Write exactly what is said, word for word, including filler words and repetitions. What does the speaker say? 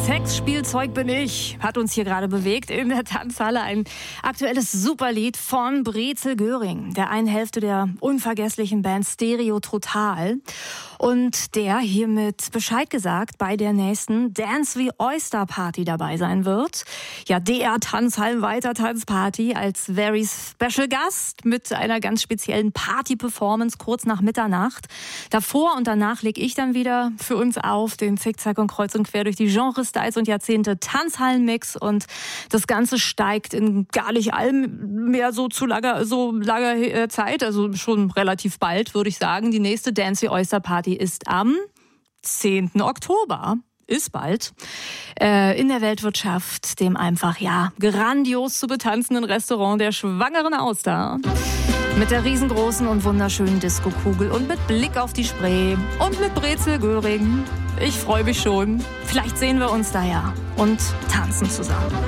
Sexspielzeug bin ich, hat uns hier gerade bewegt in der Tanzhalle. Ein aktuelles Superlied von Brezel Göring, der einen Hälfte der unvergesslichen Band Stereo Total. Und der hiermit Bescheid gesagt bei der nächsten Dance wie Oyster Party dabei sein wird. Ja, D R Tanzhallen weiter Tanzparty als very special Gast mit einer ganz speziellen Party-Performance kurz nach Mitternacht. Davor und danach lege ich dann wieder für uns auf den Zickzack und kreuz und quer durch die Genres, Styles und Jahrzehnte Tanzhallenmix, und das Ganze steigt in gar nicht allem mehr so zu langer, so langer Zeit, also schon relativ bald, würde ich sagen. Die nächste Dance wie Oyster Party ist am zehnten Oktober. Ist bald, äh, in der Weltwirtschaft, dem einfach, ja, grandios zu betanzenden Restaurant der Schwangeren Auster. Mit der riesengroßen und wunderschönen Disco-Kugel und mit Blick auf die Spree und mit Brezel Göring. Ich freue mich schon. Vielleicht sehen wir uns da ja und tanzen zusammen.